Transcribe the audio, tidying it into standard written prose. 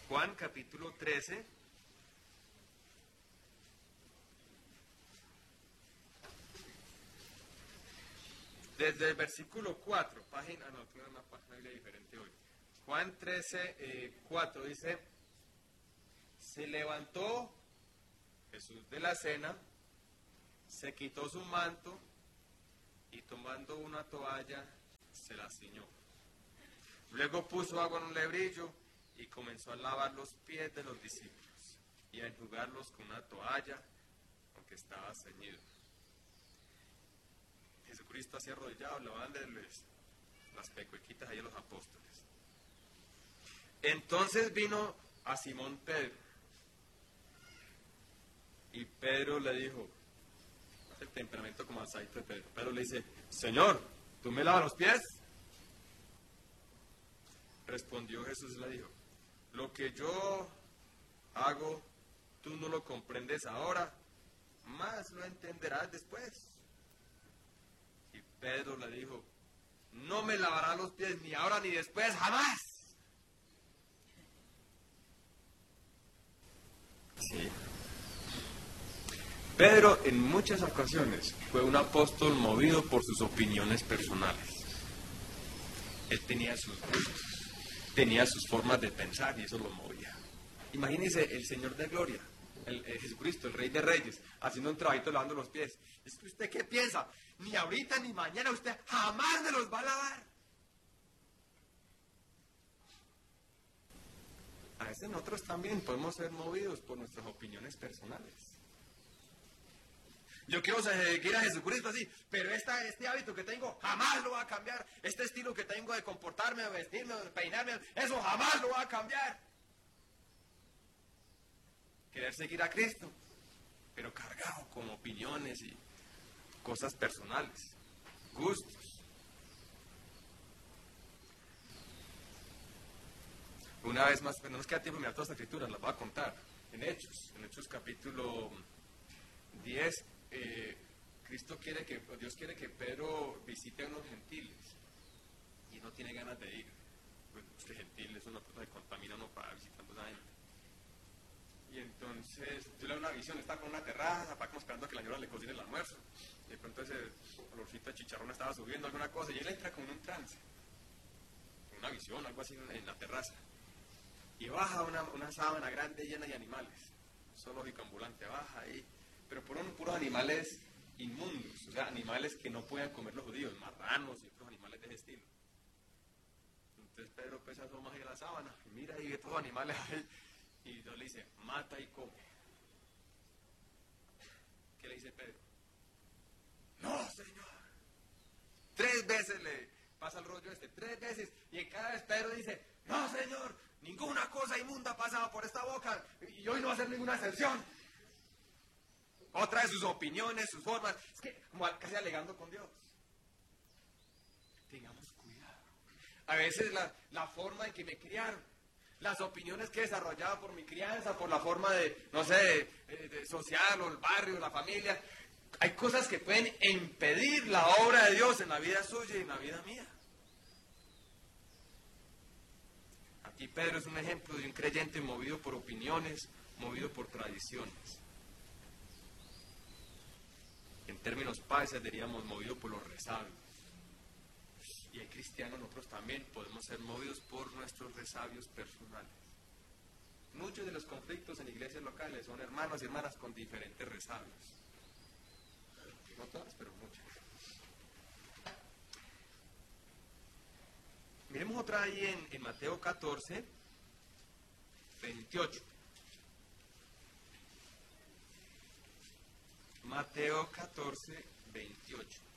Juan capítulo 13. Desde el versículo 4, página, no, tengo una página diferente hoy. Juan 13, 4 dice, se levantó Jesús de la cena, se quitó su manto y tomando una toalla se la ciñó. Luego puso agua en un lebrillo y comenzó a lavar los pies de los discípulos y a enjugarlos con una toalla, aunque estaba ceñido. Jesucristo así arrodillado, lavándoles las pecuequitas ahí a los apóstoles. Entonces vino a Simón Pedro, y Pedro le dijo, el temperamento como aceite de Pedro. Pedro le dice, Señor, ¿tú me lavas los pies? Respondió Jesús y le dijo, lo que yo hago, tú no lo comprendes ahora, más lo entenderás después. Y Pedro le dijo, no me lavará los pies ni ahora ni después, jamás. Sí. Pedro en muchas ocasiones fue un apóstol movido por sus opiniones personales. Él tenía sus gustos, tenía sus formas de pensar y eso lo movía. Imagínense el Señor de Gloria, el Jesucristo, el Rey de Reyes, haciendo un trabajito lavando los pies. ¿Es que usted qué piensa? Ni ahorita ni mañana usted jamás me los va a lavar. A veces nosotros también podemos ser movidos por nuestras opiniones personales. Yo quiero seguir a Jesucristo así, pero este hábito que tengo jamás lo va a cambiar. Este estilo que tengo de comportarme, de vestirme, de peinarme, eso jamás lo va a cambiar. Querer seguir a Cristo, pero cargado con opiniones y cosas personales, gustos. Una vez más, pero no nos queda tiempo de mirar todas las escrituras, las voy a contar. En Hechos capítulo 10, Dios quiere que Pedro visite a unos gentiles y no tiene ganas de ir. Pues este gentil es una cosa que contamina uno para visitando a esa gente. Y entonces, yo le doy una visión, está con una terraza, para como esperando a que la señora le cocine el almuerzo. Y de pronto ese olorcito de chicharrón estaba subiendo alguna cosa y él entra como en un trance, una visión, algo así en la terraza. Y baja una sábana grande llena de animales, zoológico ambulante, baja ahí, pero puros animales inmundos, o sea, animales que no pueden comer los judíos, marranos y otros animales de ese estilo. Entonces Pedro pesa asoma ahí a la sábana, y mira y ve todos los animales ahí, y Dios le dice, mata y come. ¿Qué le dice Pedro? No, Señor. 3 veces le pasa el rollo 3 veces, y en cada vez Pedro dice, no, Señor, ninguna cosa inmunda ha pasado por esta boca, y hoy no va a hacer ninguna excepción. Otra de sus opiniones, sus formas, es que como casi alegando con Dios. Tengamos cuidado. A veces la forma en que me criaron, las opiniones que he desarrollado por mi crianza, por la forma de, no sé, de social o el barrio, la familia, hay cosas que pueden impedir la obra de Dios en la vida suya y en la vida mía. Aquí Pedro es un ejemplo de un creyente movido por opiniones, movido por tradiciones. En términos paisas diríamos movido por los resabios. Y hay cristianos, nosotros también podemos ser movidos por nuestros resabios personales. Muchos de los conflictos en iglesias locales son hermanos y hermanas con diferentes resabios. No todas, pero muchas. Miremos otra ahí en Mateo 14, 28. Mateo 14, 28.